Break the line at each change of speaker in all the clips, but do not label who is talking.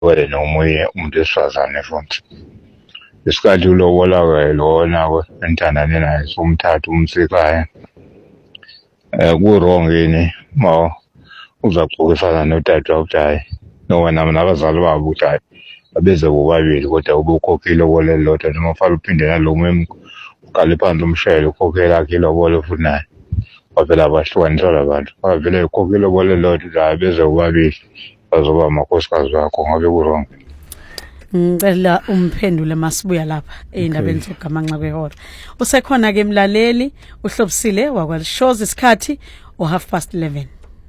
wele nomunye umuntu esifazane futhi. Isikhathi ulobola lona entandane naye somthatha umsekhaya. Ku-wrong yini ma uzaxoxisana notata ukuthi hayi nowena nabazali babo ukuthi hayi abeze bobabili kodwa ube ukhokhile ilobola elilodwa noma ufale uphinde nalo munye uqale phansi umshayele ukhokhela akhe ilobola futhi naye bavele abahlukaniswa labantu bavele ukhokhile ilobola elilodwa hayi beze bobabili bazoba amakhosikazi wakho ngabe ku-wrong.
Ngicela umphendule masibuya lapha endabeni zogamanxa kwehora. Usekhona ke mlaleli uhlobisile wakwalishoza isikhathi o11:30.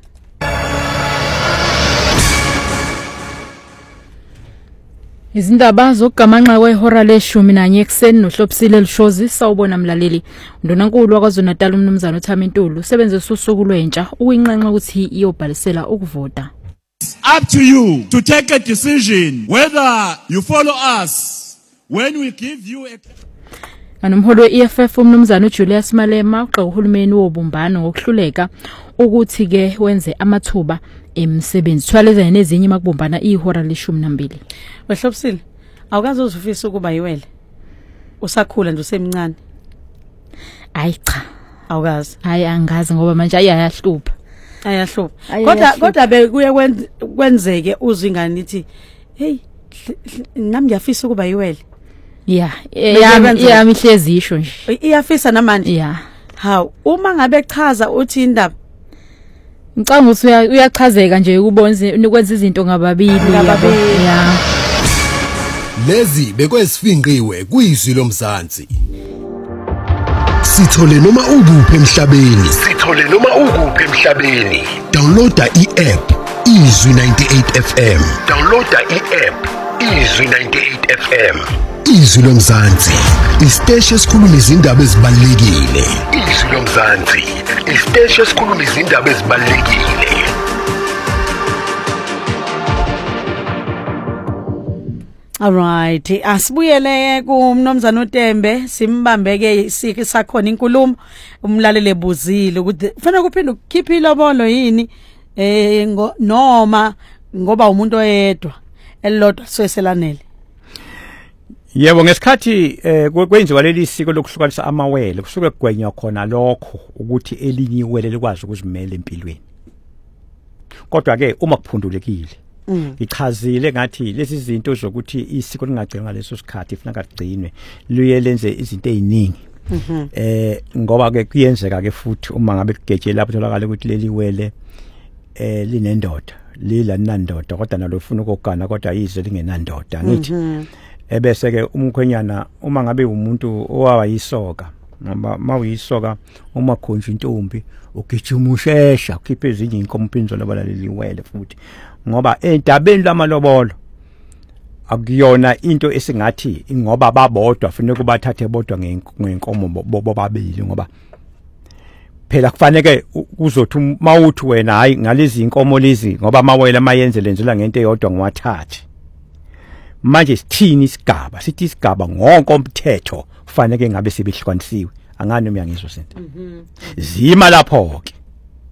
Izindaba zokugamanxa kwehora le-11 ekseni nohlobisile lishozi sawubona mlaleli. Ndonankulu waKwaZulu-Natal umnumzana uThamintulu usebenzisa usuku lwentsha uyinqenqa ukuthi iyobhalisela ukuvota.
Up to you to take a decision whether you follow us when we give you a
Anomholo we-EFF umnumzana uJulius Malema uxa uhulumeni wobumbano ngokuhluleka ukuthi ke wenze amathuba emsebenzi thwalezana nezinye makubumbana ihora le-12.
Wehlobisile awukazi uzufisa ukuba yiwele usakhula nje usemncane.
Hayi cha
awukazi.
Hayi angazi ngoba manje ayahlupha.
Ayahlupha. Kodwa bekuye kwenzeke uzingane nithi hey nami ngiyafisa ukuba yiwele.
Yeah, yami ihlezi isho nje.
Iyafisa namanje.
Yeah.
Hawu uma ngabe echaza uthi indaba
ngicanga ukuthi uyachazeka nje ukubona ukwenza izinto ngababili yabo. Yeah.
Lezi bekwesifinqiwe kuyizwi lomzansi. Sithole noma ukuphi emhlabeni. Downloada i-app Izwi 98 FM. Izwi lomzansi. Isiteshi esikhuluma izindaba ezibalulekile.
Alright, asibuyele kumnomzana uTembe simbambeke sakhona inkulumo umlaleli ebuzile ukuthi kufanele kuphinde ukukhipha ilobolo yini noma ngoba umuntu oyedwa elilodwa soselanele.
Yebo ngesikhathi kwenziwa leli siko lokuhlukanisa amawele kusuke kugwenywa khona lokho ukuthi elinye iwele likwazi ukuzimela empilweni. Kodwa ke uma kuphundulekile ichazile ngathi lezi zinto zokuthi isiko lingagcinwa ngaleso sikhathi kufanele kugcinwe luye lenze izinto eziningi. Ngoba ke kuyenzeka ke futhi uma ngabe kugejela lapho tholakala ukuthi leli wele linendoda lilanandoda kodwa nalo ufuna ukugana kodwa yize lingenandoda ngithi ebese ke umkhwenyana uma ngabe umuntu owawa yisoka ngoba mawuyisoka uma khonje intombi ugijima ushesha ukhiphe ezinye inkompinzo labalali wele futhi ngoba entabeni lamalobolo akuyona into esingathi ngoba babodwa kufanele kubathathe bodwa ngenkomo bobabili ngoba phela kufanele kuzothi mawuthi wena hayi ngalezi inkomo lezi ngoba mawele mayenze lenzela ngento eyodwa ngwathathe manje sithini isigaba sithi isigaba ngonke umthetho kufanele ngabe sibihlukanisiwe angani umyangizwa sento zima lapho ke.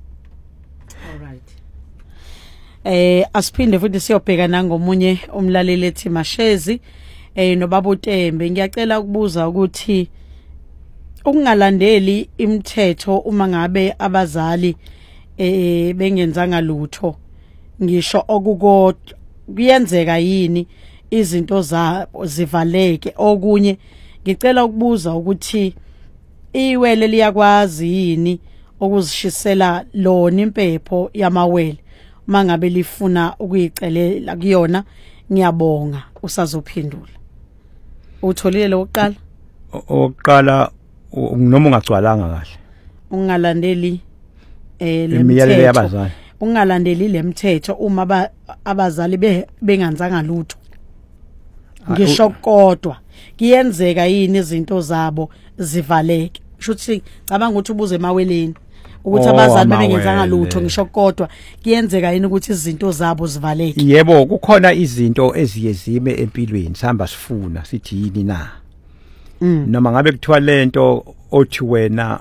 Alright, asiphinde futhi siyobheka nangomunye umlaleli ethi Mashezi nobaba uTembe ngiyacela ukubuza ukuthi ukungalandeli imithetho uma ngabe abazali bengenzanga lutho ngisho okukodwa kuyenzeka yini izinto zabo zivaleke. Okunye ngicela ukubuza ukuthi iwele liyakwazi yini ukuzishisela lona impepho yamawele mangabe lifuna ukuyicelela kuyona. Ngiyabonga usazophendula. Utholile lokuqala?
Oqala noma ungagcwalanga kahle.
Ungalandeli
imiyalelo yabazali.
Ungalandeli lemthetho uma abazali benganzanga lutho. Ngisho kodwa kuyenzeka yini izinto zabo zivaleke. Shuthi cabanga ukuthi ubuze emaweleni ukuthi abazali bengenzanga lutho ngisho kodwa kuyenzeka yini ukuthi izinto zabo zivaleke.
Yebo kukhona izinto eziyezime empilweni sihamba sifuna sithi yini na noma ngabe kuthiwa lento othi wena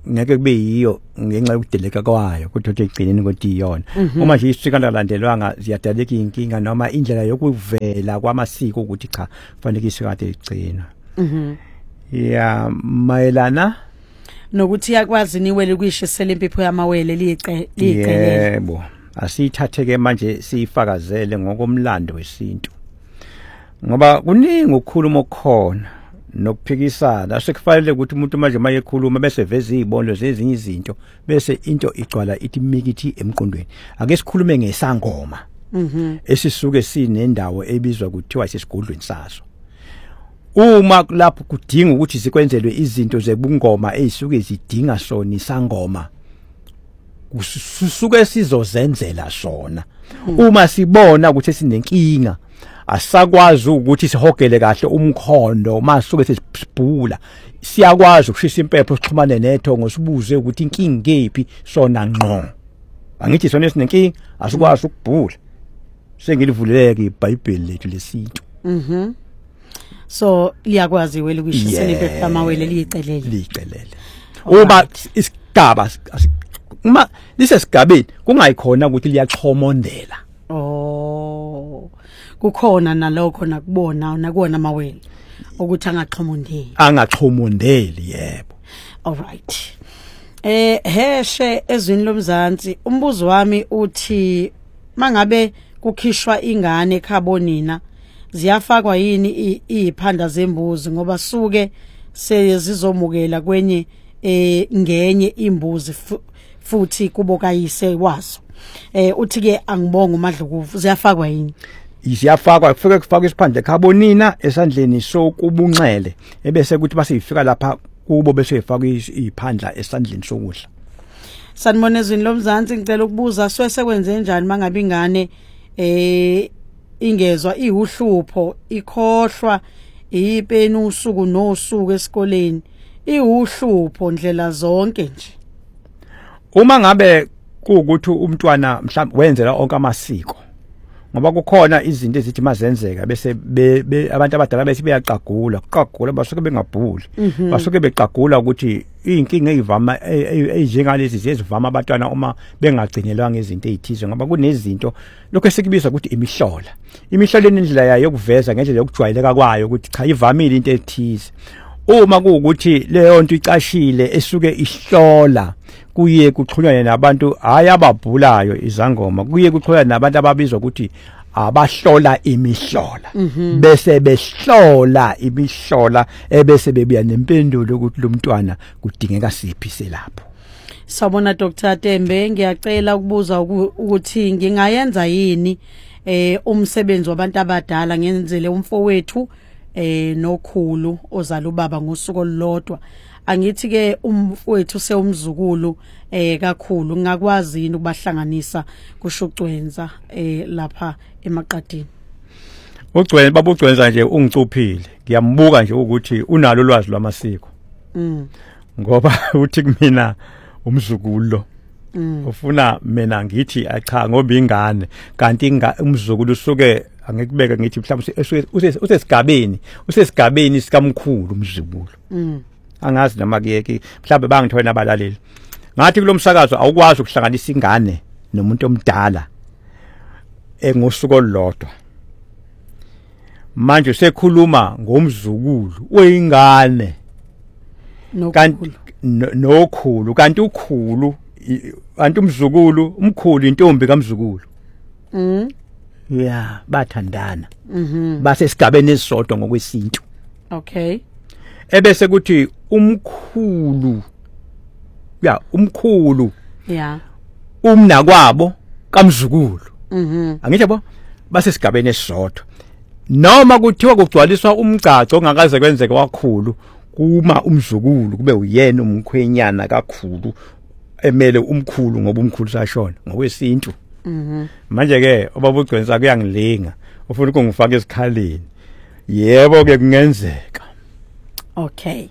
ngeke kube yiyo ngenxa yokudeleka kwayo kodwa egcineni kodwa iyona uma nje isiko landelwanga ziyadaleka inkinga noma indlela yokuvela kwamasiko ukuthi cha kufanele isiko kade igcina ya mayelana
nokuthi yakwazi niwele kuyishisela impipho yamawele liyicelele
yebo asiyithatheke manje siyifakazele ngokomlando wesintu ngoba kuningi ukukhuluma okukhona nokuphikisana sekufanele ukuthi umuntu manje mayekhuluma bese veza izibondo zezinye izinto bese into igcwala ithi mikithi emqondweni ake sikhulume ngesangoma esisuke sinendawo ebizwa kuthiwa sesigodlweni saso uma lapho kudinga ukuthi sikwenzelwe izinto zebungoma ezisuke zidinga sona isangoma kusuke sizozenzela sona uma sibona ukuthi sinenkinga asakwazi ukuthi sihogele kahle umkhondo masuke sesibhula siyakwazi ukushisa impepho sixhumane nethongo sibuze ukuthi inkinga ngephi sona ngqo angithi sona esinenkinga asikwazi ukubhula sengilivuleke iBhayibheli lethu lesintu
so liyakwazi wele kuyishisela impepho yamawele liyicelele
uma isigaba uma lisesigabeni kungayikhona ukuthi liyaxhomondela
kukhona nalokho nakubona nakuona amawele ukuthi
angaxhomondeli yebo
all right heshe ezwini lomzansi umbuzo wami uthi mangabe kukhishwa ingane ekhabonina ziyafakwa yini iziphanda zembuzi ngoba suke sezizomukela kwenye ngenye imbuzi futhi kubokayise wazo uthi ke angibonga uMadlukuvu ziyafakwa yini
Isiyafakwa kufike kufakwa isiphande ekhabonina esandleni sokubunxele ebese kuthi basifika lapha kubo bese efakwa iziphandla esandleni sokudla
Sanibona ezwini lomzansi ngicela ukubuza sekwenze njani mangabe ingane ingezwa ihuhlupho ikhohlwa ipeni usuku nosuku esikoleni ihuhlupho ndlela zonke nje
uma ngabe kuukuthi umntwana mhlawumbe wenzela onke amasiko ngoba kukhona izinto ezithi mazenzeka bese abantu abadala bese beyaqagula basuke bengabhuli basuke beqagula ukuthi inkinga ezivama ezinjengalezi ziyezivama abantwana uma bengagcinelwanga izinto ezithize ngoba kunezinto lokho esikubiza ukuthi imihlola indlela yayo yokuveza ngendlela yokujwayeleka kwayo ukuthi cha ivamile into ethize uma kuukuthi leyo nto icashile esuke ihlola kuye kuxhunyana nabantu hayi ababhulayo izangoma kuye kuxhunyana nabantu ababizwa ukuthi abahlola imihlola bese behlola imihlola ebese bebuya nempendulo ukuthi lo mntwana kudingeka siphi selapho
Sawubona Dr Tembe ngiyacela ukubuza ukuthi ngingayenza yini umsebenzi wabantu abadala ngenzele umfowethu nokhulu ozala ubaba ngosuku olulodwa angithi ke umfowethu seumzukulu kakhulu ngakwazi yini ukubahlanganisa kushucwenza lapha emaqadini
ugcwele babugcwenza nje ungicuphile ngiyambuka nje ukuthi unalo ulwazi lwamasiko ngoba uthi kumina umzukulu ufuna mina ngithi acha ngoba ingane kanti umzukulu usuke angekubeka ngithi mhlawumbe usesigabeni sikamkhulu umzukulu angazi noma kuyeki mhlawumbe bangithola abalaleli ngathi kulomsakazo awukwazi ukuhlanganisa ingane nomuntu omdala ngosuku olulodwa manje sekhuluma ngomzukulu oyingane kanti nokhulu kanti ukhulu kanti umkhulu intombi kamzukulu yeah bathandana base sigabeni esisodwa ngokwesintu
okay
ebese kuthi umkhulu umnakwabo kamzukulu angithi yabo base sigabeni esisodwa noma kuthiwa kugcwaliswa umgcaco ongakaze kwenzeke kakhulu kuma umzukulu kube uyena umkhwenyana kakhulu emele umkhulu ngoba umkhulu sashona ngokwesintu manje ke obabugcwenza kuyangilinga ufuna ukungifaka esikhaleni yebo ke kungenzeka
okay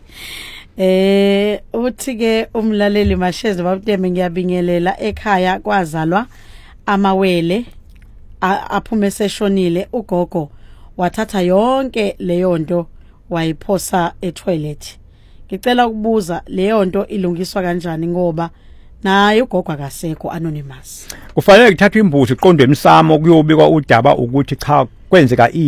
uthi ke umlaleli Mashezi babuTembe ngiyabingelela ekhaya kwazalwa amawele aphume seshonile ugogo wathatha yonke leyo nto wayiphosa etoilet ngicela ukubuza leyo nto ilungiswa kanjani ngoba naye ugogo akasekho anonymous.
Kufanele kuthathwe imbuzi iqondwe emsamo kuyobikwa udaba ukuthi cha kwenzeka